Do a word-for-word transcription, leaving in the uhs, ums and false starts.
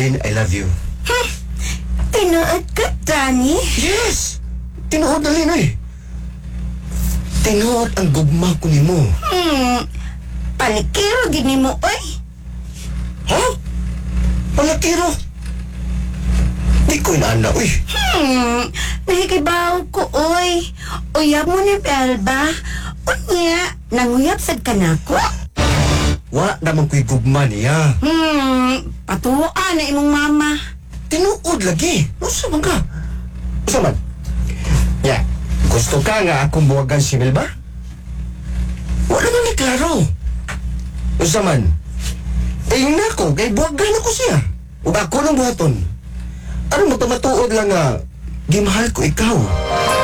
Darlene, I love you. Hmm. Tinuod ka, Danny? Yes! Tinuod, Darlene, eh. Tinuod ang gugma ko ni mo. Hmm. Panikiro, gini mo, oy. Ha? Palakiro? Di ko inaanda, uy. Hmm. Nahikibaw ko, oy. Uyab mo ni Belba. Unya, nanguyab sad ka na ko. Wa naman ko'y gugma niya. Hmm. Patuan na imong mama. Tinuod lagi. Usa man ka? Usa man? Ya, gusto ka nga akong buwagan si Melba? Wala man ni klaro. Usa man? Eh, nako, kay buwagan ako siya. Ug ako nang buhaton. Ano mo matuod lang nga, gimahal ko ikaw.